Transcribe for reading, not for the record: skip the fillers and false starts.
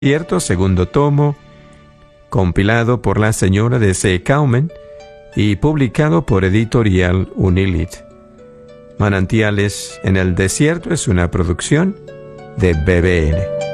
Cierto, segundo tomo, compilado por la señora de C. Kaumen y publicado por Editorial Unilit. Manantiales en el Desierto es una producción de BBN.